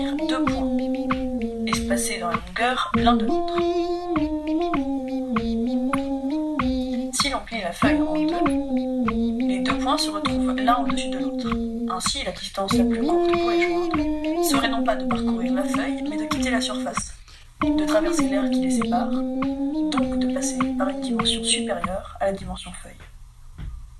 deux points, espacés dans la longueur l'un de l'autre. Si l'on plie la feuille en deux, les deux points se retrouvent l'un au-dessus de l'autre. Ainsi, la distance la plus courte pour les joindre serait non pas de parcourir la feuille, mais de quitter la surface, de traverser l'air qui les sépare, donc de passer par une dimension supérieure à la dimension feuille.